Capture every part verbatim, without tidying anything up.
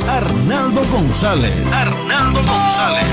Arnaldo González. Arnaldo González.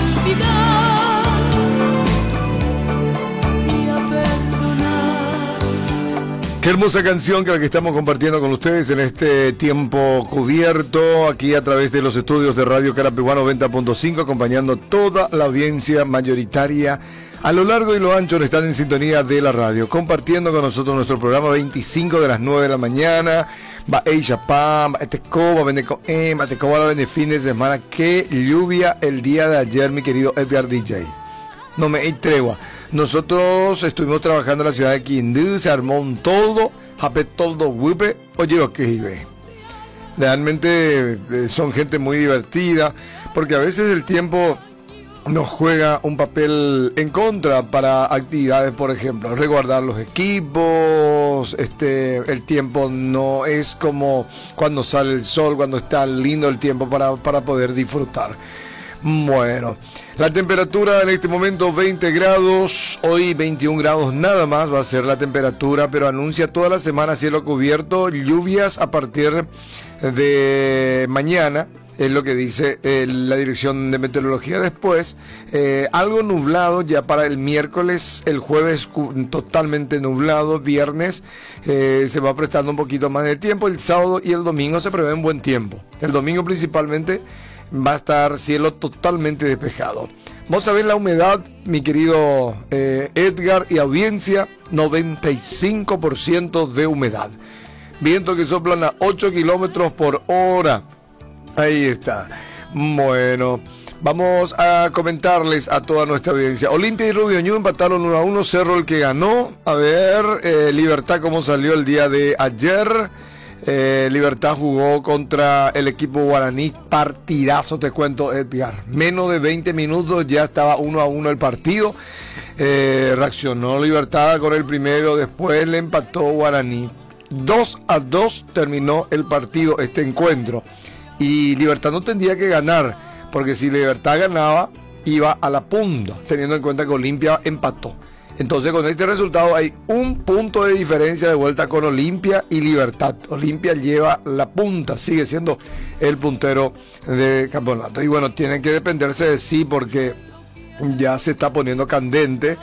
Qué hermosa canción que la que estamos compartiendo con ustedes en este tiempo cubierto, aquí a través de los estudios de Radio Carapeguá noventa punto cinco, acompañando toda la audiencia mayoritaria a lo largo y lo ancho de estar en sintonía de la radio, compartiendo con nosotros nuestro programa veinticinco de las nueve de la mañana. Va ella pam, este coba, vende con ema, este coba vende fin de semana. Qué lluvia el día de ayer, mi querido Edgar D J. No me hay tregua. Nosotros estuvimos trabajando en la ciudad de Quindú, se armó un toldo, japé toldo huipe, oye lo que vive. Realmente eh, son gente muy divertida, porque a veces el tiempo nos juega un papel en contra para actividades, por ejemplo, resguardar los equipos, este, el tiempo no es como cuando sale el sol, cuando está lindo el tiempo para, para poder disfrutar. Bueno, la temperatura en este momento veinte grados, hoy veintiún grados nada más va a ser la temperatura, pero anuncia toda la semana cielo cubierto, lluvias a partir de mañana, es lo que dice eh, la Dirección de Meteorología. Después, eh, algo nublado ya para el miércoles, el jueves totalmente nublado, viernes eh, se va prestando un poquito más de tiempo, el sábado y el domingo se prevé un buen tiempo, el domingo principalmente va a estar cielo totalmente despejado. Vamos a ver la humedad, mi querido eh, Edgar y audiencia, noventa y cinco por ciento de humedad. Viento que soplan a ocho kilómetros por hora. Ahí está. Bueno, vamos a comentarles a toda nuestra audiencia. Olimpia y Rubio Ñu empataron uno a uno, Cerro el que ganó. A ver, eh, Libertad cómo salió el día de ayer. Eh, Libertad jugó contra el equipo guaraní, partidazo te cuento, Edgar, menos de veinte minutos ya estaba uno a uno el partido. Eh, reaccionó Libertad con el primero, después le empató Guaraní, dos a dos terminó el partido, este encuentro, y Libertad no tendría que ganar, porque si Libertad ganaba iba a la punta, teniendo en cuenta que Olimpia empató. Entonces con este resultado hay un punto de diferencia de vuelta con Olimpia y Libertad. Olimpia lleva la punta, sigue siendo el puntero del campeonato. Y bueno, tienen que dependerse de sí porque ya se está poniendo candente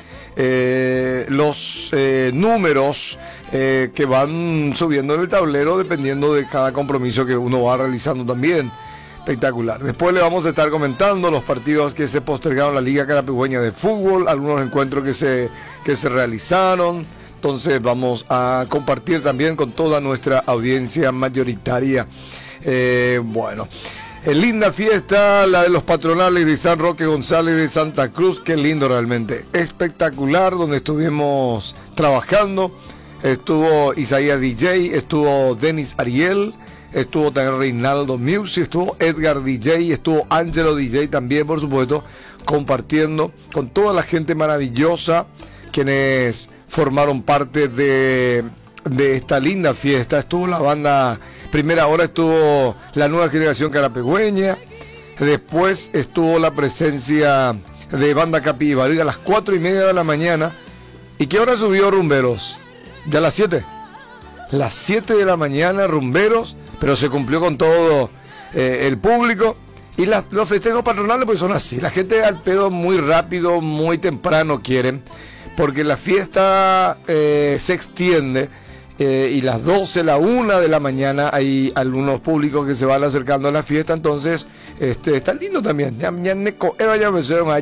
eh, los eh, números eh, que van subiendo en el tablero dependiendo de cada compromiso que uno va realizando también. Espectacular. Después le vamos a estar comentando los partidos que se postergaron en la Liga Carapegüeña de Fútbol, algunos encuentros que se, que se realizaron. Entonces vamos a compartir también con toda nuestra audiencia mayoritaria. Eh, bueno, eh, linda fiesta, la de los patronales de San Roque González de Santa Cruz. Qué lindo realmente. Espectacular, donde estuvimos trabajando. Estuvo Isaías D J, estuvo Denis Ariel, estuvo también Reinaldo Music, estuvo Edgar D J, estuvo Angelo D J también, por supuesto, compartiendo con toda la gente maravillosa quienes formaron parte de, de esta linda fiesta. Estuvo la banda, primera hora estuvo la nueva generación carapegüeña, después estuvo la presencia de banda Capibaril a las cuatro y media de la mañana. ¿Y qué hora subió Rumberos? ¿Ya a las siete? Las siete de la mañana Rumberos, pero se cumplió con todo eh, el público. Y la, los festejos patronales pues son así, la gente al pedo muy rápido, muy temprano quieren, porque la fiesta eh, se extiende eh, y las doce, la una de la mañana hay algunos públicos que se van acercando a la fiesta, entonces este, está lindo también. Ya ya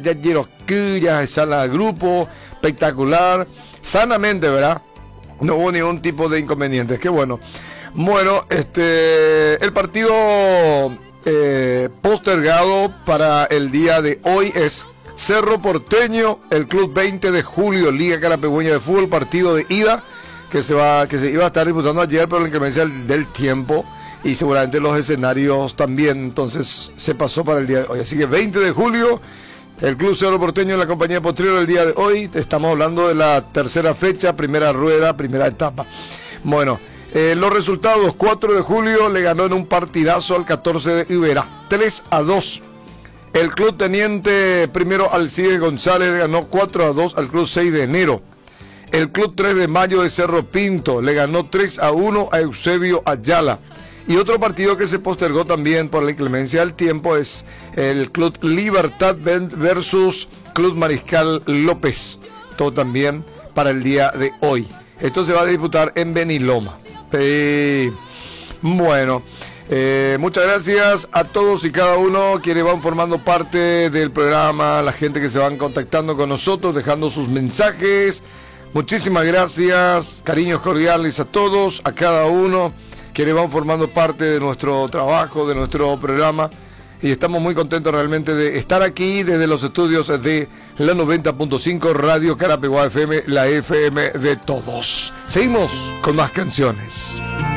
ya sala grupo, espectacular, sanamente, ¿verdad? No hubo ningún tipo de inconvenientes, qué bueno. Bueno, este, el partido eh, postergado para el día de hoy es Cerro Porteño, el Club veinte de julio, Liga Carapegüeña de Fútbol, partido de ida que se va, que se iba a estar disputando ayer, pero la inclemencia del tiempo y seguramente los escenarios también, entonces se pasó para el día de hoy. Así que veinte de julio, el Club Cerro Porteño en la compañía Potrero el día de hoy. Estamos hablando de la tercera fecha, primera rueda, primera etapa. Bueno, eh, los resultados: cuatro de julio le ganó en un partidazo al catorce de Iberá, tres a dos. El Club Teniente primero Alcides González le ganó cuatro a dos al Club seis de enero. El Club tres de mayo de Cerro Pinto le ganó tres a uno a Eusebio Ayala. Y otro partido que se postergó también por la inclemencia del tiempo es el Club Libertad versus Club Mariscal López. Todo también para el día de hoy. Esto se va a disputar en Beniloma. Eh, bueno, eh, muchas gracias a todos y cada uno quienes van formando parte del programa, la gente que se van contactando con nosotros, dejando sus mensajes. Muchísimas gracias, cariños cordiales a todos, a cada uno quienes van formando parte de nuestro trabajo, de nuestro programa, y estamos muy contentos realmente de estar aquí desde los estudios de la noventa punto cinco Radio Carapeguá F M, la F M de todos. Seguimos con más canciones.